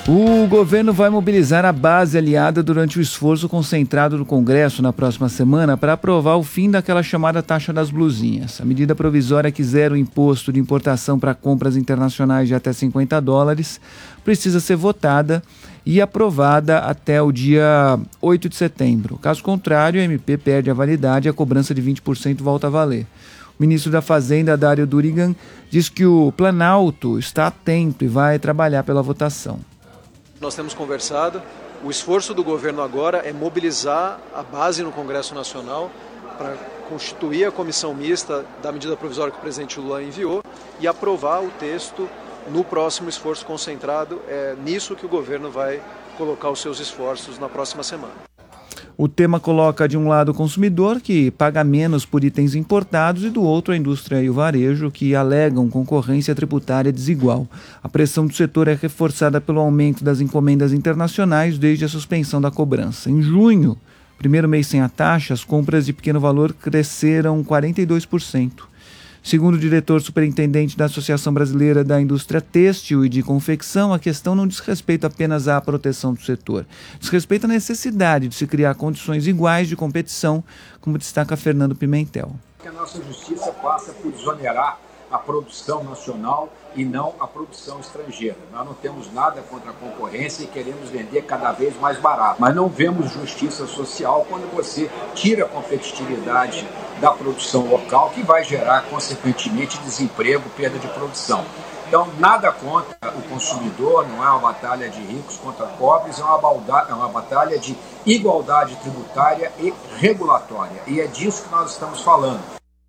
O governo vai mobilizar a base aliada durante o esforço concentrado do Congresso na próxima semana para aprovar o fim daquela chamada taxa das blusinhas. A medida provisória que zera o imposto de importação para compras internacionais de até $50 precisa ser votada e aprovada até o dia 8 de setembro. Caso contrário, a MP perde a validade e a cobrança de 20% volta a valer. O ministro da Fazenda, Dário Durigan, diz que o Planalto está atento e vai trabalhar pela votação. Nós temos conversado, o esforço do governo agora é mobilizar a base no Congresso Nacional para constituir a comissão mista da medida provisória que o presidente Lula enviou e aprovar o texto no próximo esforço concentrado. É nisso que o governo vai colocar os seus esforços na próxima semana. O tema coloca de um lado o consumidor, que paga menos por itens importados, e do outro a indústria e o varejo, que alegam concorrência tributária desigual. A pressão do setor é reforçada pelo aumento das encomendas internacionais desde a suspensão da cobrança. Em junho, primeiro mês sem a taxa, as compras de pequeno valor cresceram 42%. Segundo o diretor superintendente da Associação Brasileira da Indústria Têxtil e de Confecção, a questão não diz respeito apenas à proteção do setor. Diz respeito à necessidade de se criar condições iguais de competição, como destaca Fernando Pimentel. A nossa justiça passa por exonerar a produção nacional e não a produção estrangeira. Nós não temos nada contra a concorrência e queremos vender cada vez mais barato. Mas não vemos justiça social quando você tira a competitividade da produção local, que vai gerar, consequentemente, desemprego, perda de produção. Então, nada contra o consumidor, não é uma batalha de ricos contra pobres, é uma batalha de igualdade tributária e regulatória. E é disso que nós estamos falando.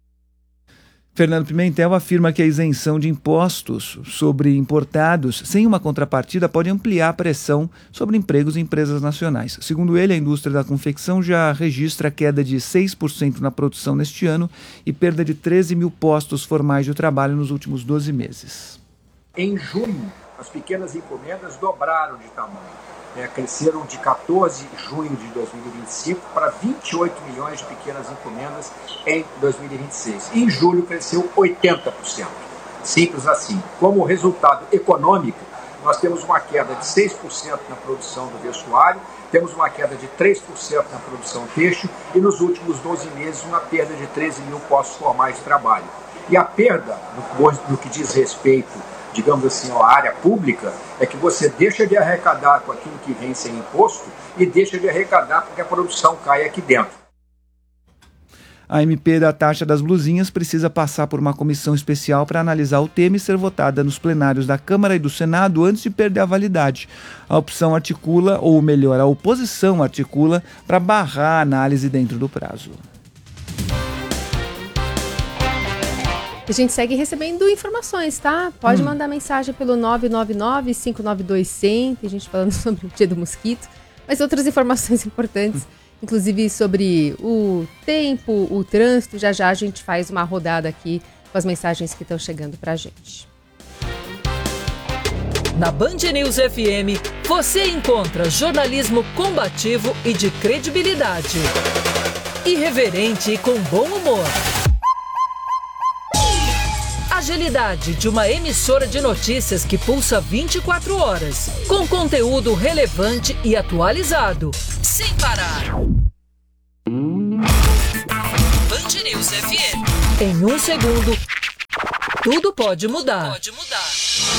Fernando Pimentel afirma que a isenção de impostos sobre importados sem uma contrapartida pode ampliar a pressão sobre empregos em empresas nacionais. Segundo ele, a indústria da confecção já registra queda de 6% na produção neste ano e perda de 13 mil postos formais de trabalho nos últimos 12 meses. Em junho, as pequenas encomendas dobraram de tamanho. Cresceram de 14 de junho de 2025 para 28 milhões de pequenas encomendas em 2026. Em julho cresceu 80%. Simples assim. Como resultado econômico, nós temos uma queda de 6% na produção do vestuário, temos uma queda de 3% na produção têxtil e nos últimos 12 meses uma perda de 13 mil postos formais de trabalho. E a perda, no que diz respeito, digamos assim, à área pública, é que você deixa de arrecadar com aquilo que vem sem imposto e deixa de arrecadar porque a produção cai aqui dentro. A MP da taxa das blusinhas precisa passar por uma comissão especial para analisar o tema e ser votada nos plenários da Câmara e do Senado antes de perder a validade. A opção articula, ou melhor, a oposição articula, para barrar a análise dentro do prazo. A gente segue recebendo informações, tá? Pode mandar mensagem pelo 999-592-100, tem gente falando sobre o dia do mosquito, mas outras informações importantes, inclusive sobre o tempo, o trânsito. Já já a gente faz uma rodada aqui com as mensagens que estão chegando pra gente. Na Band News FM, você encontra jornalismo combativo e de credibilidade. Irreverente e com bom humor. Agilidade de uma emissora de notícias que pulsa 24 horas, com conteúdo relevante e atualizado, sem parar. Band News FM. Em um segundo, tudo pode mudar.